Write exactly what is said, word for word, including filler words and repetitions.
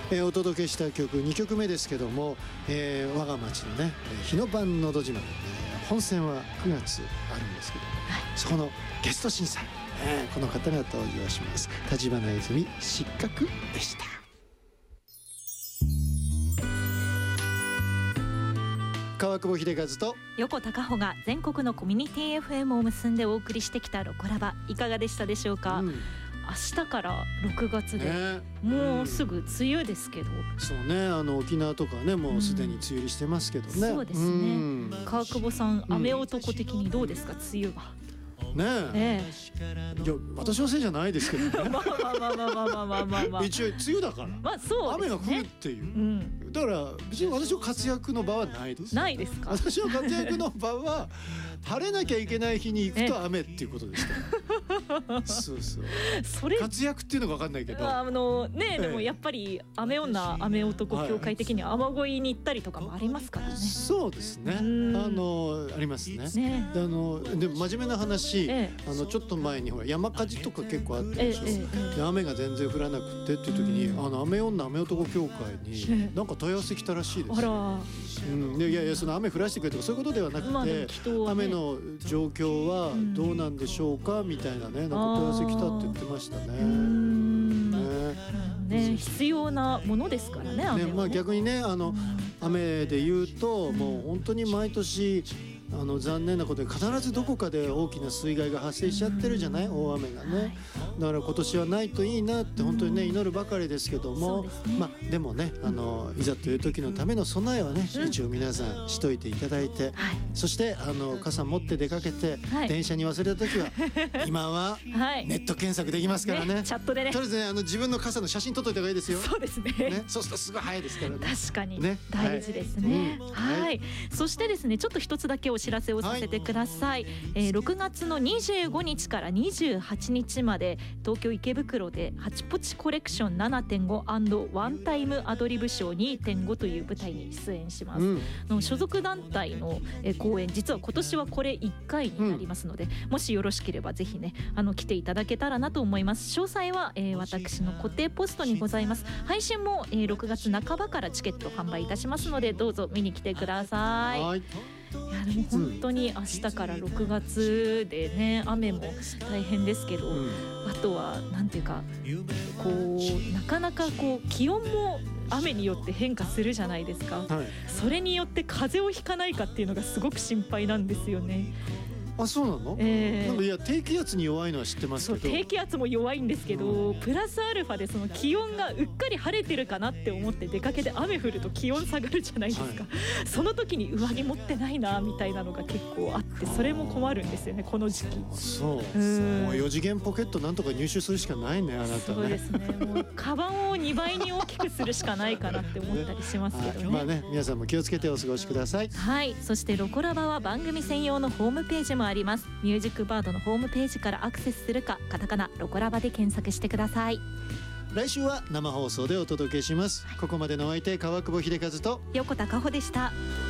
えー、お届けした曲にきょくめですけども、えー、我が町のね日の晩のど自慢、えー、本戦はくがつあるんですけども、はい、そこのゲスト審査、えー、この方が登場します。立花泉失格でした。川久保秀和と横田加穂が全国のコミュニティ エフエム を結んでお送りしてきたロコラバ、いかがでしたでしょうか。うん、明日からろくがつで、ね、もうすぐ梅雨ですけど、 うん、そうね、あの沖縄とかねもうすでに梅雨入りしてますけどね、うん、 そうですね、うん、川久保さん、雨男的にどうですか、梅雨は。 ねえ、ええ、いや私のせいじゃないですけどねまあまあまあまあまあまあまあまあ、まあ、 一応梅雨だから、 まあそうですね、 雨が降るっていう、うん、だから別に私の活躍の場はないです。 ないですか。 私の活躍の場は晴れなきゃいけない日に行くと雨っていうことでした。そうそう、それ活躍っていうのが分かんないけど、 あのね、でもやっぱり雨女雨男協会的には雨乞いに行ったりとかもありますからね。そうですね、あのあります ね, ねであのでも真面目な話、ええ、あのちょっと前にほら山火事とか結構あったでしょ、ええ、で雨が全然降らなくてっていう時に、あの雨女雨男協会になんか問い合わせ来たらしいです。あら、うん、でいやいやその雨降らしてくれとかそういうことではなくて、まあね、雨の状況はどうなんでしょうかみたいなね、なんか問い合わせ来たって言ってましたね。 ね、必要なものですからね、雨はね。 ね、まあ、逆にね、あの雨で言うともう本当に毎年あの残念なことで必ずどこかで大きな水害が発生しちゃってるじゃない、大雨がね。だから今年はないといいなって本当にね祈るばかりですけども、ね、まあでもね、あのいざという時のための備えはね、一応皆さんしといていただいて、はい、そしてあの傘持って出かけて、はい、電車に忘れた時は今はネット検索できますからね、 ね、チャットでね、 とりあえずね、あの自分の傘の写真撮っといた方がいいですよ。 そうですね、 ね、そうするとすごい早いですからね。 確かに、ね、大事ですね、はい、うん、はい、そしてですね、ちょっと一つだけお知らせをさせてください、はい、えー、ろくがつのにじゅうごにちからにじゅうはちにちまで東京池袋でハチポチコレクション ななてんご& ワンタイムアドリブショー にてんご という舞台に出演します、うん、の所属団体の公演、実は今年はこれいっかいになりますので、うん、もしよろしければぜひね、あの来ていただけたらなと思います。詳細は、えー、私の固定ポストにございます。配信も、えー、ろくがつなかばからチケット販売いたしますので、どうぞ見に来てください。はい、いやでも本当に明日からろくがつでね、雨も大変ですけど、うん、あとはなんていうか、こうなかなかこう気温も雨によって変化するじゃないですか、はい、それによって風邪をひかないかっていうのがすごく心配なんですよね。 あ、そうなの？えー、なんかいや低気圧に弱いのは知ってますけど、 そう低気圧も弱いんですけど、うん、プラスアルファでその気温がうっかり晴れてるかなって思って出かけて雨降ると気温下がるじゃないですか、はい、その時に上着持ってないなみたいなのが結構あって、それも困るんですよね、この時期。 そう、うんもうよ次元ポケットなんとか入手するしかないね、あなたね。 そうですね、もうカバンをにばいに大きくするしかないかなって思ったりしますけどね。 はい、まあね、皆さんも気をつけてお過ごしください。 はい、そしてロコラバは番組専用のホームページもあります。ミュージックバードのホームページからアクセスするか、カタカナロコラバで検索してください。 来週は生放送でお届けします。ここまでのお相手、川久保秀和と横田加穂でした。